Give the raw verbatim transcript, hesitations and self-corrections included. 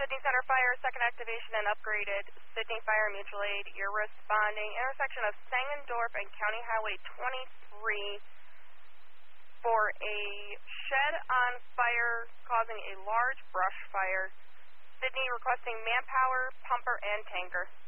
Sydney Center Fire, second activation and upgraded. Sydney Fire Mutual Aid, you're responding. Intersection of Sangendorf and County Highway twenty-three for a shed on fire causing a large brush fire. Sydney requesting manpower, pumper, and tanker.